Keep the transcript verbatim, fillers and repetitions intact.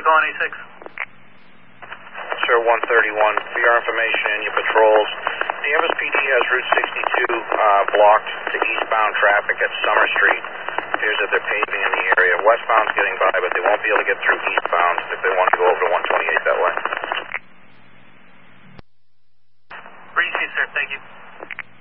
to go on A six. Sir, one thirty-one, for your information and your patrols, the Everest P D has Route sixty-two uh, blocked to eastbound traffic at Summer Street. It appears that they're paving in the area. Westbound's getting by, but they won't be able to get through east.